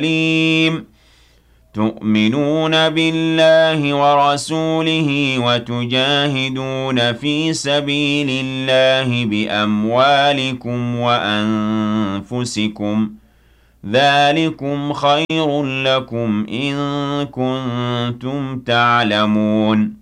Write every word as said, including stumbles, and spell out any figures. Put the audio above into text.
عليم تؤمنون بالله ورسوله وتجاهدون في سبيل الله بأموالكم وأنفسكم ذلكم خير لكم إن كنتم تعلمون